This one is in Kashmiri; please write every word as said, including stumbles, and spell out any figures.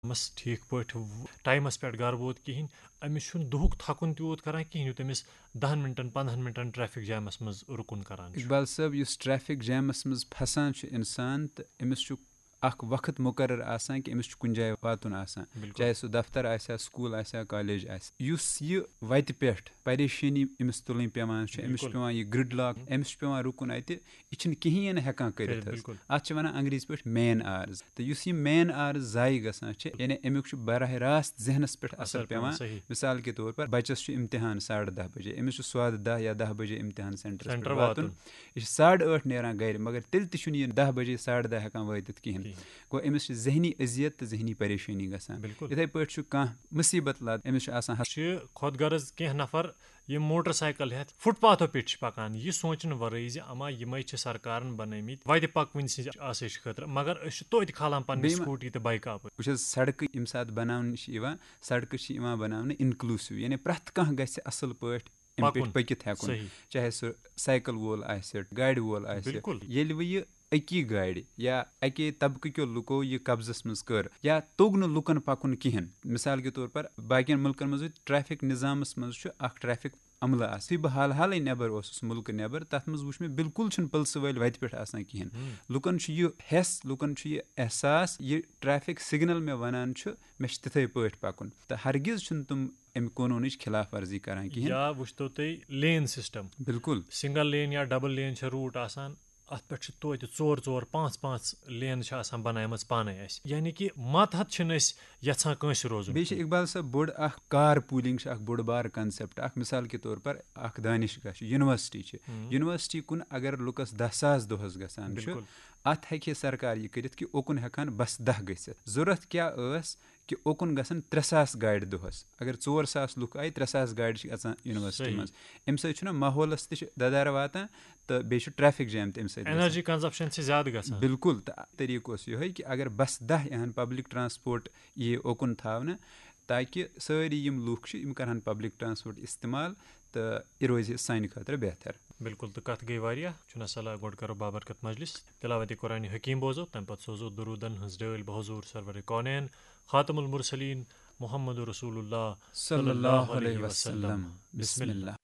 مس ٹھیٖک پٲٹھۍ ٹایمَس پٮ۪ٹھ گَرٕ ووت کِہیٖنۍ أمِس چھُنہٕ دُہُک تھکُن تیوٗت کَران کِہیٖنۍ یوٗت أمِس دَہَن مِنٹَن پنٛدہَن مِنٹَن ٹرٛیفِک جیمَس منٛز رُکُن کَران چھُ. اقبال صٲب یُس ٹرٛیفِک جیمَس منٛز پھسان چھُ اِنسان تہٕ أمِس چھُ اَکھ وقت مُقرر آسان کہِ أمِس چھُ کُنہِ جایہِ واتُن آسان, چاہے سُہ دفتر آسہِ ہا, سکوٗل آسہِ ہا, کالیج آسہِ. یُس یہِ وَتہِ پٮ۪ٹھ پریشٲنی أمِس تُلٕنۍ پیٚوان چھِ, أمِس چھُ پیٚوان یہِ گرٛڈ لاک, أمِس چھُ پیٚوان رُکُن اَتہِ, یہِ چھُنہٕ کِہیٖنۍ نہٕ ہٮ۪کان کٔرِتھ حظ. اَتھ چھِ وَنان انٛگریٖزی پٲٹھۍ مین آرٕز. تہٕ یُس یہِ مین آرٕز ضایہِ گژھان چھِ, یعنی اَمیُک چھُ براہ راست ذہنَس پٮ۪ٹھ اثر پیٚوان. مِثال کے طور پر بَچَس چھُ اِمتِحان ساڑٕ دَہ بَجے, أمِس چھُ سوادٕ دَہ یا دَہ بَجے اِمتِحان سینٹرَس پٮ۪ٹھ واتُن. یہِ چھُ ساڑٕ ٲٹھ نیران گرِ, مگر تیٚلہِ تہِ چھُنہٕ یہِ دَہ بَجے ساڑٕ دَہ ہٮ۪کان وٲتِتھ کِہیٖنۍ. گوٚو أمِس چھِ ذہنی اذیت تہٕ ذہنی پریشٲنی گژھان. یِتھَے پٲٹھۍ چھُ کانٛہہ مُصیٖبت لد, أمِس چھُ آسان چھِ خۄد غرض کینٛہہ نفر یِم موٹر سایکل ہٮ۪تھ فُٹ پاتھو پیٚٹھۍ چھِ پَکان, یہِ سونٛچنہٕ وَرٲیی زِ اما یِمے چھِ سرکارن بنٲومٕتۍ وَتہِ پَکوٕنۍ سٕنٛزِ آسٲیِش خٲطرٕ, مگر أسۍ چھِ توتہِ کھالان پنٕنہِ سکوٗٹی تہٕ بایکہٕ اَپٲرۍ. وٕچھ حظ, سڑکہٕ ییٚمہِ ساتہٕ بناونہٕ چھِ یِوان, سڑکہٕ چھِ یِوان بناونہٕ اِنکلوٗسِو, یعنی پرٛٮ۪تھ کانٛہہ گژھِ اَصٕل پٲٹھۍ اَمہِ پٮ۪ٹھ پٔکِتھ ہٮ۪کُن, چاہے سُہ سایکل وول آسہِ, گاڑِ وول آسہِ. ییٚلہِ وۄنۍ یہِ أکی گاڑِ یا اَکے طبقہٕ کیو لُکو یہِ قبضس منٛز کٔر, یا توٚگ نہٕ لُکن پَکُن کِہینۍ, مِثال کے طور پر باقین مُلکن منٛز ٹریفِک نِظامس منٛز چھُ اکھ ٹریفِک عملہٕ آسان. یُتھُے بہٕ حال حالٕے نٮ۪بر اوسُس مُلکہٕ نٮ۪بر, تَتھ منٛز وٕچھ مےٚ بِلکُل چھُنہٕ پٕلسہٕ وٲلۍ وَتہِ پٮ۪ٹھ آسان کِہینۍ. لُکن چھُ یہِ حٮ۪س, لُکن چھُ یہِ احساس, یہِ ٹریفِک سِگنل مےٚ وَنان چھُ مےٚ چھُ تِتھٕے پٲٹھۍ پَکُن, تہٕ ہرگِز چھُنہٕ تِم اَمہِ قونوٗنٕچ خِلاف ورزی کران کِہینۍ. یا وٕچھتو تُہۍ لین سِسٹم, بِلکُل سنگل لین یا ڈبل لین چھِ روٗٹ آسان, اَتھ پٮ۪ٹھ چھِ توتہِ ژور ژور پانٛژھ پانٛژھ لینہٕ چھِ آسان بنایمژٕ پانے اَسہِ, یعنی کہِ ماتحت چھِنہٕ أسۍ یژھان کٲنٛسہِ روزُن. بیٚیہِ چھِ اقبال صٲب بوٚڑ اکھ کار پوٗلِنٛگ چھِ اکھ بوٚڑ بار کنسیپٹ اکھ. مِثال کے طور پر اکھ دانشگاہ چھُ, یونیورسٹی چھِ, یونیورسٹی کُن اگر لُکس دہ ساس دۄہس گژھان چھُ, اتھ ہٮ۪کہِ ہے سرکار یہِ کٔرِتھ کہِ اوکُن ہٮ۪کہٕ ہن بس دہ گٔژھِتھ. ضوٚرتھ کیٛاہ ٲس کہِ اوکُن گژھن ترٛےٚ ساس گاڑِ دۄہس. اگر ژور ساس لُکھ آیہِ, ترٛےٚ ساس گاڑِ چھِ اژان یونیورسٹی منٛز. اَمہِ سۭتۍ چھُنہ ماحولس تہِ چھُ دَدار واتان, تہٕ بیٚیہِ چھُ ٹریفِک جیم تہِ اَمہِ سۭتۍ, اینرجی کنزپشن چھِ زیادٕ گژھان. بِلکُل, تہٕ طٔریٖقہٕ اوس یِہوے کہِ اگر بس دہ یِہن, پبلِک ٹرانسپوٹ یی اوکُن تھاونہٕ, تاکہِ سٲری یِم لُکھ چھِ یِم کرہن پبلِک ٹرانسپوٹ استعمال, تہٕ یہِ روزِ سانہِ خٲطرٕ بہتر. بِلکُل, تہٕ کَتھ گٔے واریاہ, چھُنہ صلاح گۄڈٕ کرو بابرکت مجلس, تلاوتِ قرآنِ حکیٖم بوزو, تَمہِ پتہٕ سوزو درودن ہٕنٛز ڈٲلۍ بحضوٗر سرورِ کونین خاتم المرسلیٖن محمد رسول اللہ صلی اللہ علیہ وسلم. بسم اللہ.